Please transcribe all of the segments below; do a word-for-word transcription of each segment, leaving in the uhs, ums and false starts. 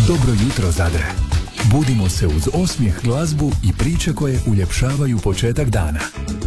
Dobro jutro, Zadre. Budimo se uz osmijeh, glazbu i priče koje uljepšavaju početak dana.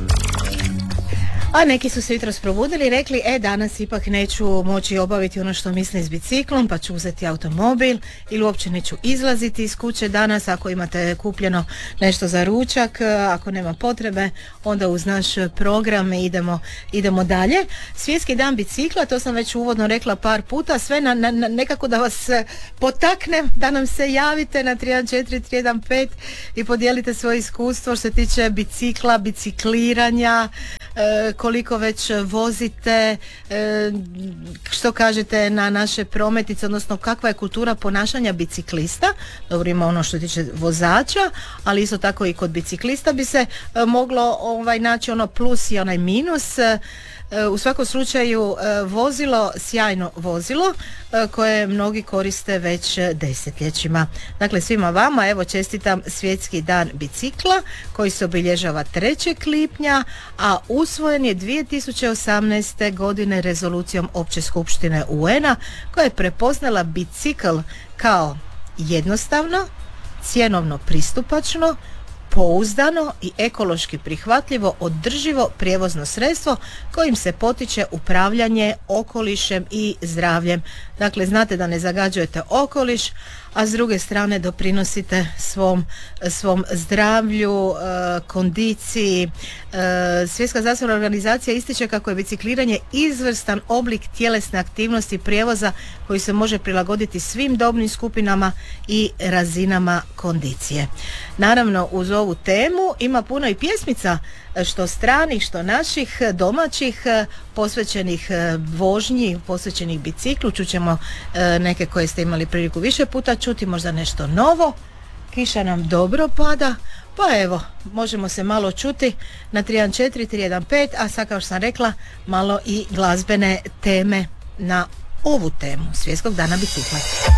A neki su se jutros probudili i rekli, e, danas ipak neću moći obaviti ono što mislim s biciklom, pa ću uzeti automobil ili uopće neću izlaziti iz kuće danas. Ako imate kupljeno nešto za ručak, ako nema potrebe, onda uz naš program idemo, idemo dalje. Svjetski dan bicikla, to sam već uvodno rekla par puta, sve na, na, na nekako da vas potaknem, da nam se javite na tri jedan četiri tri jedan pet i podijelite svoje iskustvo što se tiče bicikla, bicikliranja, e, koliko već vozite, e, što kažete na naše prometnice, odnosno kakva je kultura ponašanja biciklista. Dobro, ima ono što se tiče vozača, ali isto tako i kod biciklista bi se e, moglo ovaj, naći ono plus i onaj minus. E, u svakom slučaju e, vozilo, sjajno vozilo e, koje mnogi koriste već desetljećima. Dakle, svima vama evo čestitam Svjetski dan bicikla koji se obilježava trećeg lipnja, a usvojen je dvije tisuće osamnaeste. godine rezolucijom Opće skupštine U N-a koja je prepoznala bicikl kao jednostavno, cjenovno pristupačno, pouzdano i ekološki prihvatljivo održivo prijevozno sredstvo kojim se potiče upravljanje okolišem i zdravljem. Dakle, znate da ne zagađujete okoliš, a s druge strane doprinosite svom, svom zdravlju, e, kondiciji. E, Svjetska zdravstvena organizacija ističe kako je bicikliranje izvrstan oblik tjelesne aktivnosti prijevoza koji se može prilagoditi svim dobnim skupinama i razinama kondicije. Naravno, uz ovu temu ima puno i pjesmica, što stranih, što naših, domaćih, posvećenih vožnji, posvećenih biciklu. Čućemo neke koje ste imali priliku više puta čuti, možda nešto novo. Kiša nam dobro pada, pa evo, možemo se malo čuti na tri jedan četiri tri jedan pet, a sad, kao što sam rekla, malo i glazbene teme na ovu temu Svjetskog dana bicikla.